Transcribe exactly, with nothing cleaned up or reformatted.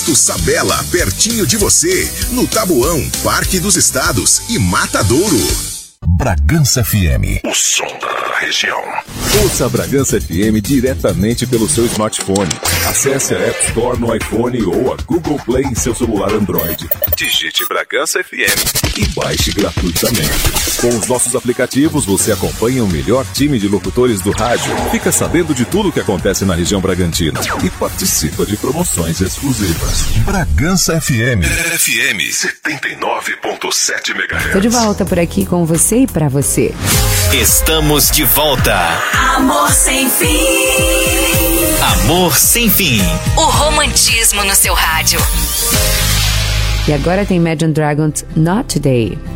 Posto Sabela, pertinho de você, no Tabuão, Parque dos Estados e Matadouro. Bragança F M, o som da região. Ouça a Bragança F M diretamente pelo seu smartphone. Acesse a App Store no iPhone ou a Google Play em seu celular Android. Digite Bragança F M e baixe gratuitamente. Com os nossos aplicativos, você acompanha o melhor time de locutores do rádio, fica sabendo de tudo o que acontece na região Bragantina e participa de promoções exclusivas. Bragança F M. F M setenta e nove ponto sete megahertz. Tô de volta por aqui com você e pra você. Estamos de volta. Amor sem fim. Amor sem fim. O romantismo no seu rádio. E agora tem Imagine Dragons, Not Today.